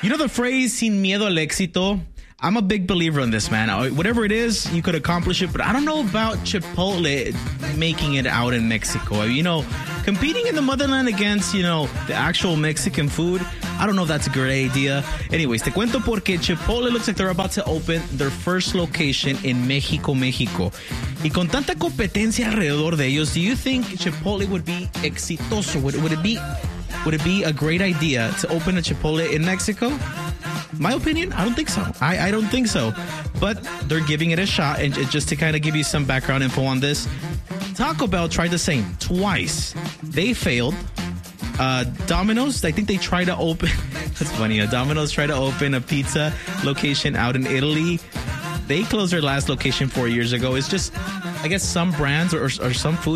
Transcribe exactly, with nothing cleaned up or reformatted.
You know the phrase, sin miedo al éxito? I'm a big believer in this, man. Whatever it is, you could accomplish it, but I don't know about Chipotle making it out in Mexico. You know, competing in the motherland against, you know, the actual Mexican food, I don't know if that's a great idea. Anyways, te cuento porque Chipotle looks like they're about to open their first location in Mexico, Mexico. Y con tanta competencia alrededor de ellos, do you think Chipotle would be exitoso? Would, would it be... Would it be a great idea to open a Chipotle in Mexico? My opinion, I don't think so. I, I don't think so. But they're giving it a shot. And just to kind of give you some background info on this, Taco Bell tried the same twice. They failed. Uh, Domino's, I think they tried to open... That's funny. Uh, Domino's tried to open a pizza location out in Italy. They closed their last location four years ago. It's just, I guess, some brands or, or some food